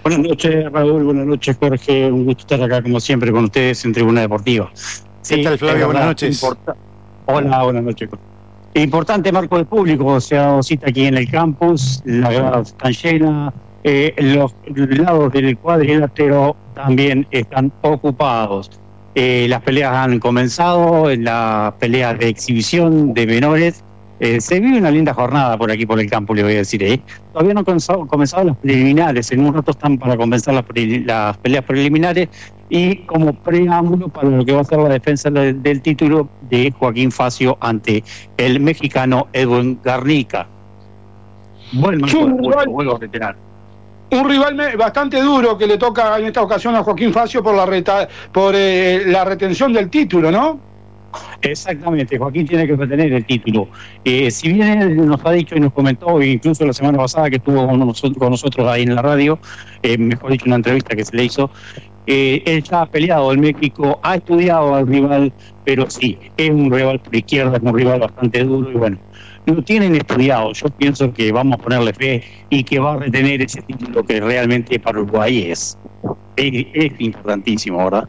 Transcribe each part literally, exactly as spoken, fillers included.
Buenas noches, Raúl, buenas noches, Jorge. Un gusto estar acá, como siempre, con ustedes en Tribuna Deportiva. Sí, ¿qué tal, Flavio? Buenas noches. Importa... Hola, buenas noches. Importante marco de público, se ha dado cita aquí en el campus, las gradas están llenas, eh, los lados del cuadrilátero también están ocupados. Eh, las peleas han comenzado, en las peleas de exhibición de menores. Eh, se vive una linda jornada por aquí, por el campo, le voy a decir. ¿eh? Todavía no han comenzado, comenzado las preliminares, en un rato están para comenzar las, pre, las peleas preliminares y como preámbulo para lo que va a ser la defensa del, del título de Joaquín Facio ante el mexicano Edwin Garnica. Buen marco de público, vuelvo a reiterar. Un rival bastante duro que le toca en esta ocasión a Joaquín Facio por la, reta, por, eh, la retención del título, ¿no? Exactamente, Joaquín tiene que retener el título. Eh, si bien él nos ha dicho y nos comentó, incluso la semana pasada que estuvo con nosotros, con nosotros ahí en la radio, eh, mejor dicho, una entrevista que se le hizo, eh, él ya ha peleado en México, ha estudiado al rival, pero sí, es un rival por izquierda, es un rival bastante duro y bueno, lo tienen estudiado. Yo pienso que vamos a ponerle fe y que va a retener ese título que realmente para Uruguay es, es, es importantísimo, ¿verdad?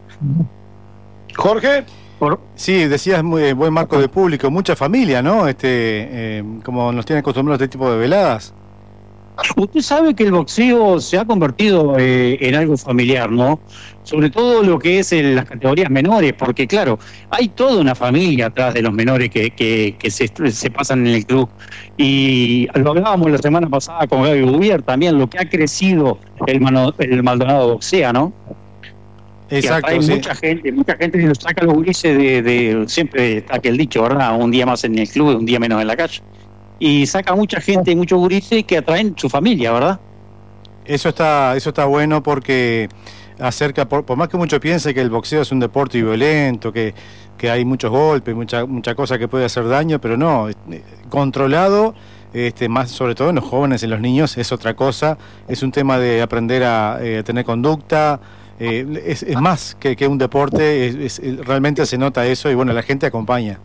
Jorge. Por... Sí, decías muy buen marco de público, mucha familia, ¿no? Este, eh, como nos tienen acostumbrados a este tipo de veladas. Usted sabe que el boxeo se ha convertido eh, en algo familiar, ¿no? Sobre todo lo que es en las categorías menores, porque claro, hay toda una familia atrás de los menores que, que, que se, se pasan en el club. Y lo hablábamos la semana pasada con Gaby Bouvier también, lo que ha crecido el, Mano, el Maldonado Boxea, ¿no? Exacto, hay sí. mucha gente, mucha gente que nos saca los gurises de, de, siempre está aquel dicho, ¿verdad? Un día más en el club, un día menos en la calle. Y saca mucha gente, muchos gurises que atraen su familia, ¿verdad? Eso está, eso está bueno porque acerca, por, por más que mucho piense que el boxeo es un deporte violento, que, que hay muchos golpes, mucha, mucha cosa que puede hacer daño, pero no, controlado, este, más sobre todo en los jóvenes, en los niños, es otra cosa, es un tema de aprender a eh, tener conducta. Eh, es, es más que, que un deporte, es, es, realmente se nota eso y bueno, la gente acompaña.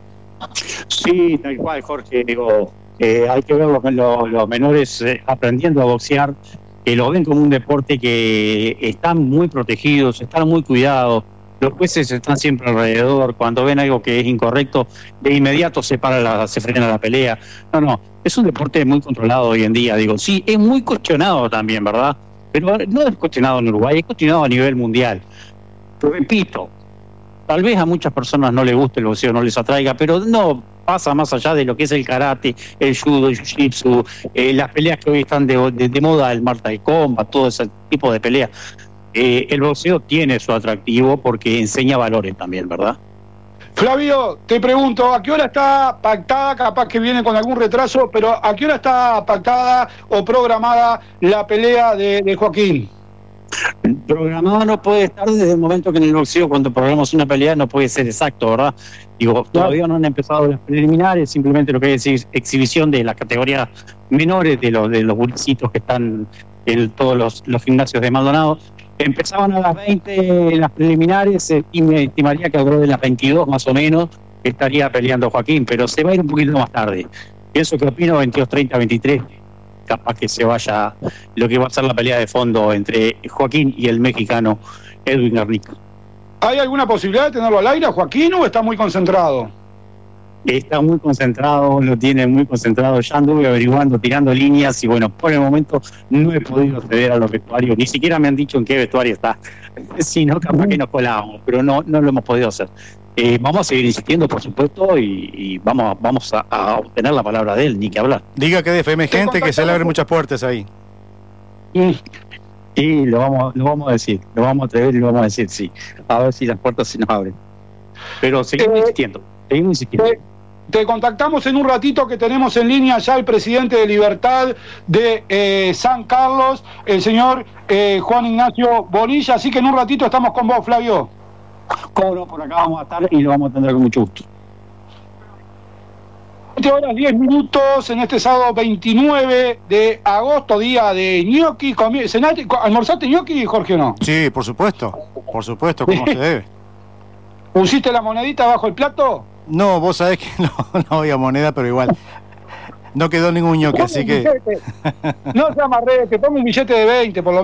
Sí, tal cual, Jorge, digo, eh, hay que ver los, los, los menores eh, aprendiendo a boxear, que lo ven como un deporte que están muy protegidos, están muy cuidados, los jueces están siempre alrededor, cuando ven algo que es incorrecto, de inmediato se para la, se frena la pelea. No, no, es un deporte muy controlado hoy en día, digo, sí, es muy cuestionado también, ¿verdad? Pero no es cuestionado en Uruguay, es cuestionado a nivel mundial. Repito, tal vez a muchas personas no les guste el boxeo, no les atraiga, pero no pasa más allá de lo que es el karate, el judo, el jiu-jitsu, eh, las peleas que hoy están de, de, de moda, el Mortal Kombat, todo ese tipo de peleas. Eh, el boxeo tiene su atractivo porque enseña valores también, ¿verdad? Flavio, te pregunto, ¿a qué hora está pactada, capaz que viene con algún retraso, pero a qué hora está pactada o programada la pelea de, de Joaquín? Programada no puede estar desde el momento que en el boxeo, cuando programamos una pelea, no puede ser exacto, ¿verdad? Digo, todavía no han empezado las preliminares, simplemente lo que es exhibición de las categorías menores de los de los burcitos que están en todos los, los gimnasios de Maldonado. Empezaban a las veinte las preliminares eh, y me estimaría que alrededor de las veintidós más o menos estaría peleando Joaquín, pero se va a ir un poquito más tarde. Pienso que opino veintidós treinta, veintitrés, capaz que se vaya lo que va a ser la pelea de fondo entre Joaquín y el mexicano Edwin Garnica. ¿Hay alguna posibilidad de tenerlo al aire, Joaquín, o está muy concentrado? Está muy concentrado, lo tiene muy concentrado, ya anduve averiguando, tirando líneas y bueno, por el momento no he podido acceder a los vestuarios, ni siquiera me han dicho en qué vestuario está, si no capaz que nos colábamos, pero no, no lo hemos podido hacer. Eh, vamos a seguir insistiendo, por supuesto, y, y vamos, vamos a, a obtener la palabra de él, ni que hablar. Diga que de F M gente, que se le abren muchas puertas ahí. Y, y lo vamos, lo vamos a decir, lo vamos a atrever y lo vamos a decir, sí, a ver si las puertas se nos abren. Pero seguimos eh, insistiendo, seguimos insistiendo. Eh, Te contactamos en un ratito, que tenemos en línea ya el presidente de Libertad de eh, San Carlos, el señor eh, Juan Ignacio Bonilla, así que en un ratito estamos con vos, Flavio. Cobro, por acá vamos a estar y lo vamos a atender con mucho gusto. veinte horas diez minutos en este sábado veintinueve de agosto, día de ñoqui. ¿Almorzaste ñoqui, Jorge, o no? Sí, por supuesto, por supuesto, como se debe. ¿Pusiste la monedita bajo el plato? No, vos sabés que no, no había moneda, pero igual no quedó ningún ñoque, así que... No se amarré, te pongo un billete de veinte por lo menos.